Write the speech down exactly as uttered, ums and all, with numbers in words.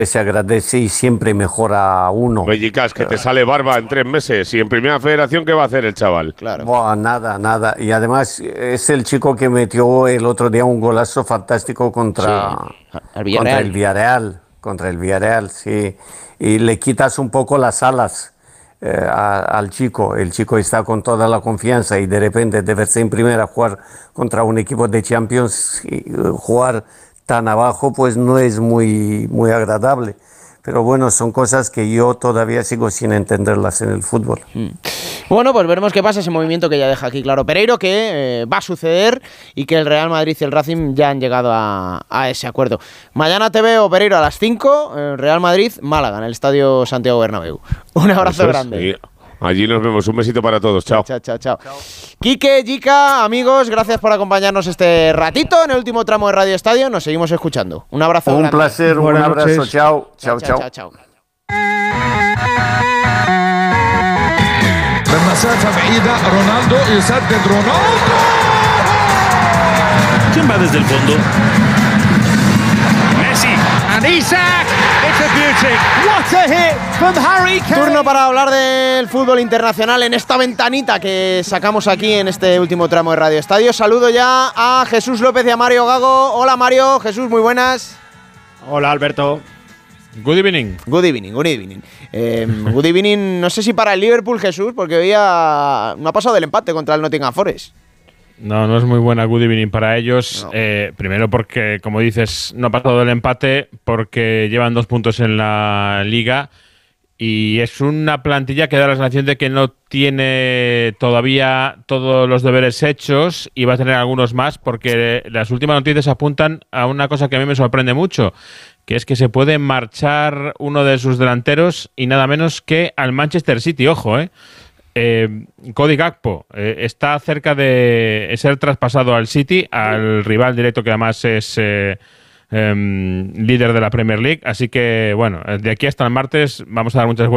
se agradece y siempre mejora a uno. Bellicas, que te sale barba en tres meses. Y en Primera Federación, ¿qué va a hacer el chaval? Claro. Buah, nada, nada. Y además es el chico que metió el otro día un golazo fantástico contra, sí, al Villarreal. contra el Villarreal. Contra el Villarreal, sí. Y le quitas un poco las alas eh, a, al chico. El chico está con toda la confianza y de repente de verse en primera jugar contra un equipo de Champions y uh, jugar tan abajo, pues no es muy, muy agradable. Pero bueno, son cosas que yo todavía sigo sin entenderlas en el fútbol. Mm. Bueno, pues veremos qué pasa, ese movimiento que ya deja aquí claro Pereiro, que eh, va a suceder y que el Real Madrid y el Racing ya han llegado a, a ese acuerdo. Mañana te veo, Pereiro, a las cinco, eh, Real Madrid-Málaga, en el Estadio Santiago Bernabéu. Un abrazo grande. Sí. Allí nos vemos. Un besito para todos. Chao. Chao, chao, chao. chao. Quique, Jica, amigos, gracias por acompañarnos este ratito en el último tramo de Radio Estadio. Nos seguimos escuchando. Un abrazo Un grande. placer, un Buenas abrazo. noches. Chao, chao, chao. chao, chao. بالمسافة بعيدة رونالدو يسدد رونالدو. ¿Quién va desde el fondo? Messi. And Isak, it's a beauty. What a hit from Harry Kane. Turno para hablar del fútbol internacional en esta ventanita que sacamos aquí en este último tramo de Radio Estadio. Saludo ya a Jesús López y a Mario Gago. Hola Mario, Jesús, muy buenas. Hola Alberto. Good evening. Good evening, good evening. Eh, good evening, no sé si para el Liverpool, Jesús, porque hoy ha, no ha pasado del empate contra el Nottingham Forest. No, no es muy buena good evening para ellos. No. Eh, primero porque, como dices, no ha pasado del empate porque llevan dos puntos en la liga y es una plantilla que da la sensación de que no tiene todavía todos los deberes hechos y va a tener algunos más porque las últimas noticias apuntan a una cosa que a mí me sorprende mucho, que es que se puede marchar uno de sus delanteros y nada menos que al Manchester City. Ojo, eh. Eh, Cody Gakpo eh, está cerca de ser traspasado al City, al rival directo que además es eh, eh, líder de la Premier League. Así que, bueno, de aquí hasta el martes vamos a dar muchas vueltas